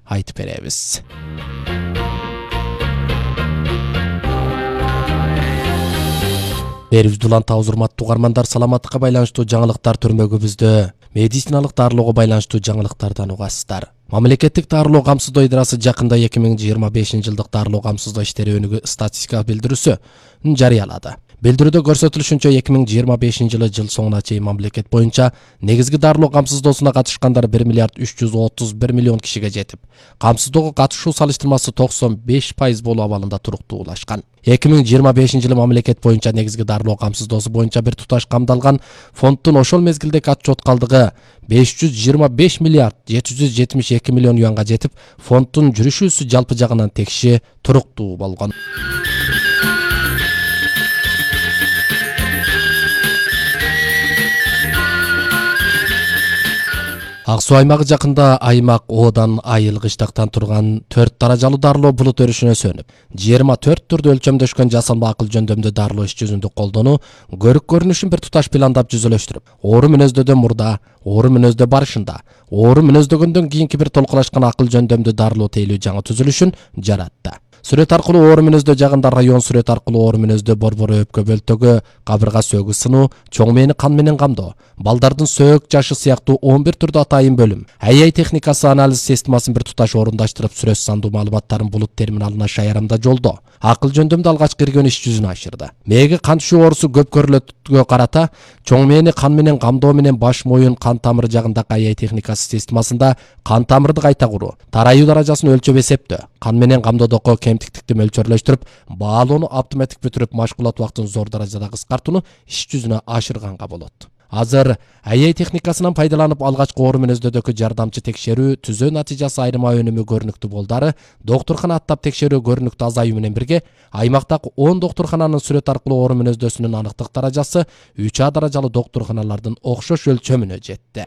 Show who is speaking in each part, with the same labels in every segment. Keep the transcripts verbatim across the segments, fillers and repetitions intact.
Speaker 1: айтып беребиз. Берибизди улантабыз, урматтуу угармандар. Саламаттыкка байланыштуу жаңылыктар түрмөгүбүздө медициналык дарылоого байланыштуу жаңылыктардан угасыздар. Мамлекеттик дарылоо камсыздоо идырасы жакында эки миң жыйырма бешинчи жылдык дарылоо камсыздоо иштери өнүгүү статистика билдирүүсү жарыялады. Билдирүүдө көрсөтүлүшүнчө эки миң жыйырма бешинчи жылы жыл соңуна чейин мамлекет боюнча негизги дарылоо камсыздоосуна катышкандар бир миллиард үч жүз отуз бир миллион кишиге жетип, камсыздоого катышуу салыштырмасы токсон беш пайыз болуу абалында туруктуулашкан. эки миң жыйырма бешинчи жылы мамлекет боюнча негизги дарылоо камсыздоосу боюнча бир туташ камдалган фонддун ошол мезгилдеги отчет калдыгы беш жүз жыйырма беш миллиард жети жүз жетимиш эки миллион юанга жетип, фонддун жүрүшүүсү жалпы жагынан текши туруктуу болгон. Ак суу аймагы жакында аймак Одан айыл кыштактан турган төрт даражалуу дарылоо булут өрүшүнө сөнүп, жыйырма төрт түрдө өлчөмдөшкөн жасалма акыл жөндөмдүү дарылоо иш жүзүндө колдонуу көрүк көрүнүшүн бир туташ пландап жүзөлөштүрүп, оору мүнөздөөдө мурда, оору мүнөздө барышында, оору мүнөздөгөндөн кийинки бир толкулашкан акыл жөндөмдүү дарылоо тейлөө жаңы түзүлүшүн жаратты. Сүрөт аркылуу оору мүнөздөө жагында район сүрөт аркылуу оору мүнөздөө борбору өпкө бөлтөгү, кабырга сөөгү сынуу, чоң мээни кан менен камдоо, балдардын сөөк жашы сыяктуу он бир түрдө атайын бөлүм, АЙ техникасы анализ системасын бир туташ орундаштырып, сүрөт сандуу маалыматтарын булут терминалына шаярамда жолдоо, акыл жөндөмдү алгач кирген иш жүзүнө ашырды. Мээги кан түшүү оорусу көп көрүлөтгө карата, чоң мээни кан менен камдоо менен баш моюн кан тамыры жагындагы АЙ техникасы системасында кан тамырды кайта куруу, тарайуу даражасын өлчөп эсептөө, кан менен камдоодогу кемтиктикти мөлчөрлөштүрүп, баалоону автоматтик бүтүрүп, машгулат убактын зор даражада кыскартууну иш жүзүнө ашырганга болот. Азыр АЙ техникасынан пайдаланып алгачкы оору мүнөздөөдөгү жардамчы текшерүү, түзөө натыйжасы айырма өнүмү көрүнүктүү болдары, доктуркана аттап текшерүү көрүнүктүү азаюу менен бирге, аймактагы он доктуркананын сүрөт аркылуу оору мүнөздөөсүнүн аныктык даражасы үч А даражалуу доктурканалардын окшош өлчөмүнө жетти.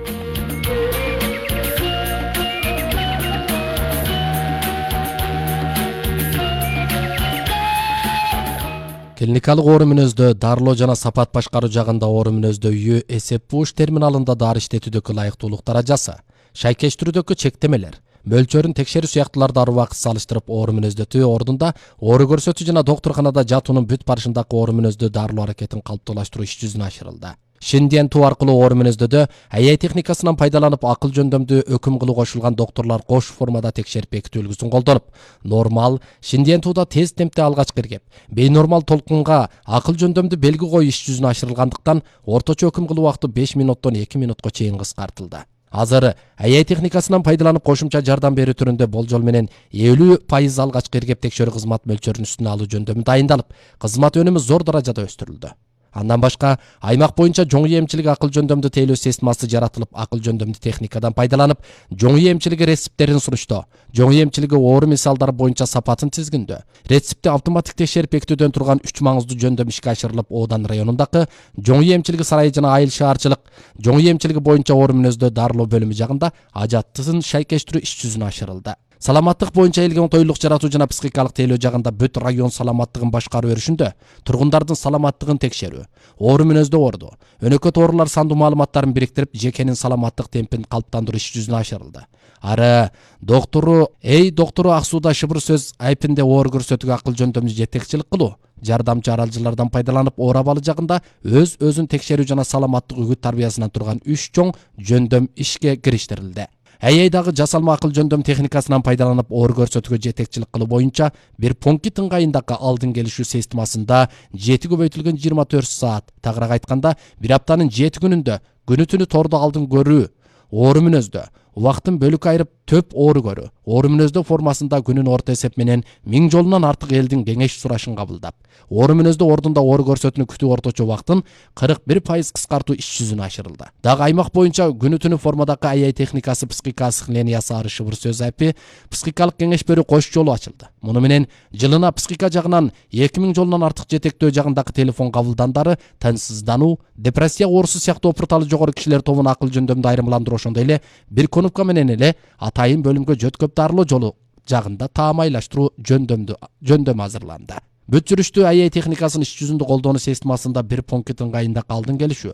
Speaker 1: Клиникалык оору мүнөздөө дарылоо жана сапат башкаруу жагында оору мүнөздөө үйү эсеп буш терминалында дары иштетүүдөгү ылайыктуулук даражасы, шайкештирүүдөгү чектемелер, мөлчөрүн текшерүү сыяктууларды ар убакыт салыштырып, оору мүнөздөө ордунда оору көрсөтүү жана доктурканада жатуунун бүт барышындагы оору мүнөздөө дарылоо аракетин калыптуулаштыруу иш жүзүнө ашырылды. Шинден туу аркылуу оору мүнөздөөдө АЙ техникасынан пайдаланып акыл жөндөмдүү өкүм кылуу кошулган доктурлар кош формада текшерип бекитүү үлгүсүн колдонуп, нормал, шинден тууда тез темпте алгач киргеп, бейнормал толкунга акыл жөндөмдүү белги коюу иш жүзүнө ашырылгандыктан орточо өкүм кылуу убакыты беш минуттон эки минутка чейин кыскартылды. Азыр АЙ техникасынан пайдаланып кошумча жардам берүү түрүндө болжол менен элүү пайыз алгач киргеп текшерүү кызмат мөлчөрүнүн үстүнө алуу жөндөмү дайындалып, кызмат өнүмү зор даражада өстүрүлдү. Андан башка аймак боюнча жоң эмчилик акыл жөндөмдүү тейлөө системасы жаратылып, акыл жөндөмдүү техникадан пайдаланып, жоң эмчилиги рецепттерин суруштоо, жоң эмчилиги оору мисалдары боюнча сапатын тизгиндөө, рецептти автоматтик текшерип бекитүүдөн турган үч маңыздуу жөндөм ишке ашырылып, Одан районундагы жоң эмчилиги сарайы жана айыл шаарчылык жоң эмчилиги боюнча оору мүнөздөө дарылоо бөлүмү жагында ажаттысын шайкештирүү иш жүзүнө ашырылды. Саламаттык боюнча элге оңтойлук жаратуу жана психикалык тейлөө жагында бүт район саламаттыгын башкаруу өрүшүндө тургундардын саламаттыгын текшерүү, оору мүнөздөө орду, өнөкөт оорулар сандуу маалыматтарын бириктирип, жекенин саламаттык темпин калыптандыруу иш жүзүнө ашырылды. Ары доктору, эй доктору ак сууда шыбыр сөз айпинде оору көрсөтүүгө акыл жөндөмдүү жетекчилик кылуу, жардамчы аралжылардан пайдаланып, оор абалы жагында өз өзүн текшерүү жана саламаттык үгүт тарбиясынан турган үч чоң жөндөм ишке кириштирилди. АЙдагы жасалма акыл жөндөм техникасынан пайдаланып, оор көрсөтүүгө жетекчилик кылуу боюнча бир пункт ыңгайындагы алдын келишүү системасында жети көбөйтүлгөн жыйырма төрт саат, тагыраак айтканда бир аптанын жети күнүндө күнү түнү тордо алдын көрүү, оору мүнөздө убактын бөлүк айырып төп оору көрүү, оору мүнөздөө формасында күнүн орто эсеп менен миң жолунан артык элдин кеңеш сурашын кабылдап, оору мүнөздөө ордунда оору көрсөтүүнү күтүү орточо убактын кырк бир пайыз кыскартуу иш жүзүнө ашырылды. Дагы аймак боюнча күнү түнү формадагы АЙ техникасы психика сыхлениясы ары шыбыр сөз айпи психикалык кеңеш берүү кош жолу ачылды. Муну менен жылына психика жагынан эки миң жолунан артык жетектөө жагындагы телефон кабылдандары, тынчсыздануу, депрессия оорусу сыяктуу опурталы жогору кишилер тобуна акыл жөндөмдүү айырмаландыруу, ошондой эле бир конупка менен эле атайын бөлүмгө жөткөп дарылоо жолу жагында таамайлаштыруу жөндөмдүү жөндөм азырланды. Бүт жүрүштүү АЙ техникасынын иш жүзүндө колдонуу системасында бир пункт ыңгайында алдын келишүү,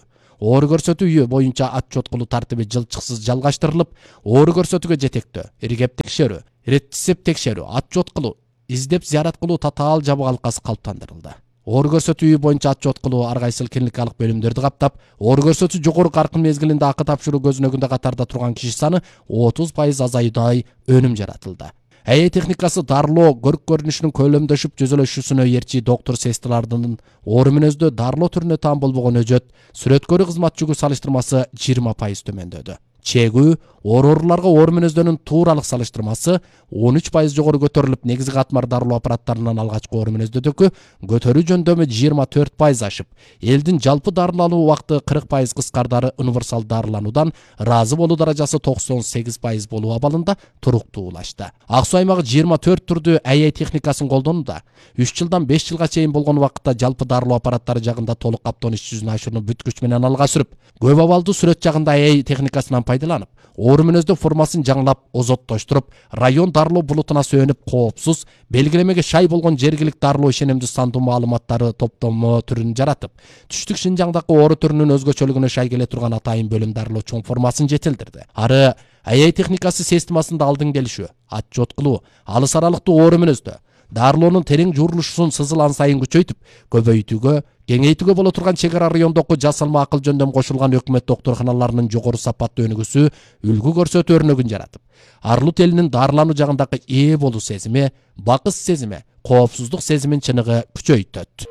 Speaker 1: оору көрсөтүү үйү боюнча отчет кылуу тартиби жылчыксыз жалгаштырылып, оору көрсөтүүгө жетектөө, иргеп текшерүү, рецепт текшерүү, отчет кылуу, издеп зыярат кылуу татаал жабык алкасы калыптандырылды. Оору көрсөтүү үйү боюнча отчет кылуу ар кайсыл клиникалык бөлүмдөрдү каптап, оору көрсөтүү жогору каркын мезгилинде акы тапшыруу көзүнөгүндө катарда турган киши саны отуз пайыз азаюудай өнүм жаратылды. АЭ техникасы дарылоо көрк көрүнүшүнүн көлөмдөшүп жүзөлөшүүсүнө эрчи доктор сестралардын оору мүнөздө дарылоо түрүнө таам болбогон өжөт, сүрөткөрүү кызмат жүгү салыштырмасы жыйырма пайыз төмөндөдү. Чегүү ооруларга оору мүнөздөрүнүн тууралык салыштырмасы он үч пайыз жогору көтөрүлүп, негизи катмар дарылоо аппараттарынан алгачкы оору мүнөздөрдөгү көтөрүү жөндөмү жыйырма төрт пайыз ашып, элдин жалпы дарылануу убакыты кырк пайыз кыскардары универсал дарылануудан ыраазы болуу даражасы токсон сегиз пайыз болуу абалында туруктуулашты. Ак Суу аймагы жыйырма төрт түрдүү АЭ техникасын колдонууда. үч жылдан беш жылга чейин болгон убакытта жалпы дарылоо аппараттары жагында толук каптоон иш жүзүнө ашууну бүткүч менен алга сүрүп, көп абалдуу сүрөт жагында АЭ техникасынан пайдаланып, оору мүнөздө формасын жаңылап, озоттоштуруп, район дарылоо булутуна сөөнүп, коопсуз, белгилемеге шай болгон жергилик дарылоо ишенимдүү сандуу маалыматтары топтомо түрүн жаратып, түштүк Шинжаңдагы оору түрүнүн өзгөчөлүгүнө шай келе турган атайын бөлүм дарылоо чоң формасын жетилдирди. Ары АЭ техникасы системасында алдын келишүү, отчет кылуу, алыс аралыктуу оору мүнөздө дарылоонун терең жуурулушун сызылан сайын күчөйтүп, көбөйтүүгө, кеңейтүүгө боло турган чек ара райондогу жасалма акыл жөндөм кошулган өкмөт доктурканаларынын жогору сапаттуу өнүгүүсү үлгү көрсөтүү өрнөгүн жаратып, Арлут элинин дарылануу жагындагы ээ болуу сезими, бакыс сезими, коопсуздук сезимин чыныгы күчөйтөт.